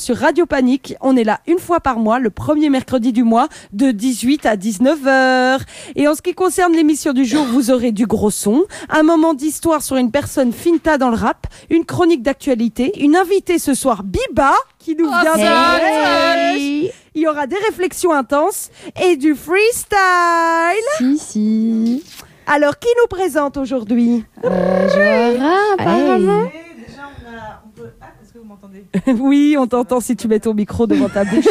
Sur Radio Panique, on est là une fois par mois, le premier mercredi du mois, de 18 à 19h. Et en ce qui concerne l'émission du jour, vous aurez du gros son, un moment d'histoire sur une personne finta dans le rap, une chronique d'actualité, une invitée ce soir, Biba, qui nous vient de... Il y aura des réflexions intenses et du freestyle. Si. Alors, qui nous présente aujourd'hui Joara, apparemment. Déjà, on peut... Ah, est-ce que vous m'entendez? Oui, on t'entend si tu mets ton micro devant ta bouche.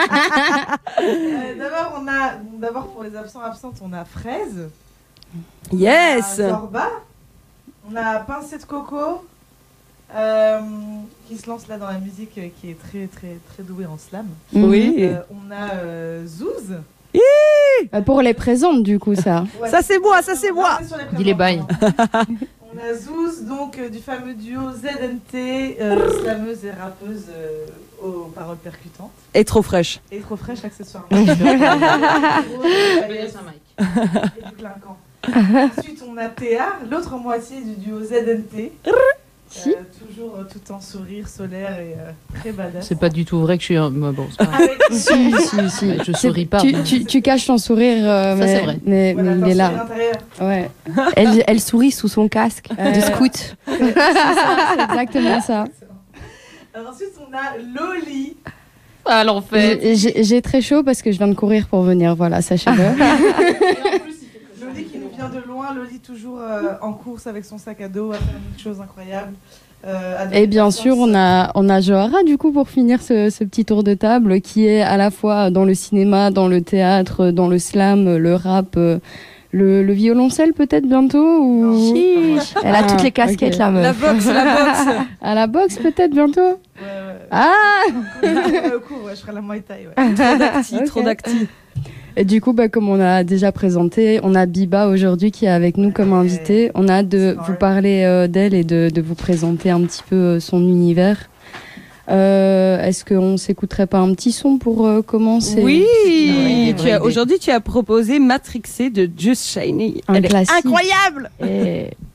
D'abord, pour les absentes, on a Fraise. Yes. On a Zorba. On a Pincée de Coco. Qui se lance là dans la musique, qui est très très très douée en slam. Oui. On a Zouz. Pour les présentes, du coup, ça. Ouais, Ça c'est moi, ça c'est moi. Dis les bails. On a Zouz, donc du fameux duo ZNT, slameuse et rappeuse aux paroles percutantes. Et trop fraîche. Et trop fraîche accessoirement. Et Et du clinquant. Ensuite, on a Théa, l'autre moitié du duo ZNT. Si. Toujours tout en sourire solaire et très badass. C'est pas du tout vrai que je suis un... Bon, c'est pas grave. Si. Ouais, je souris pas. Tu caches ton sourire, c'est vrai. mais Voilà, il est là. l'intérieur. Ouais. Elle sourit sous son casque de scout. C'est ça, c'est exactement ça. Alors ensuite, on a Loli. Ah, l'enfer. J'ai très chaud parce que je viens de courir pour venir, voilà, sachez-le. Et en plus, Loli qui nous vient de loin, Loli toujours en course avec son sac à dos, à faire des choses incroyables. Et bien sûr, on a Joara, du coup, pour finir ce petit tour de table, qui est à la fois dans le cinéma, dans le théâtre, dans le slam, le rap, le violoncelle peut-être bientôt ou... Elle a toutes les casquettes, ok. la meuf. La boxe. À la boxe peut-être bientôt. Ouais. Ah. Au cours, ouais, je ferai la Muay Thai. Ouais. Trop d'acti. Et du coup, comme on a déjà présenté, on a Biba aujourd'hui qui est avec nous comme invitée. On a hâte de vous parler d'elle et de vous présenter un petit peu son univers. Est-ce qu'on s'écouterait pas un petit son pour commencer? Oui, vraie aujourd'hui tu as proposé Matrixé de Just Shiny. Un Elle est classique. incroyable. Et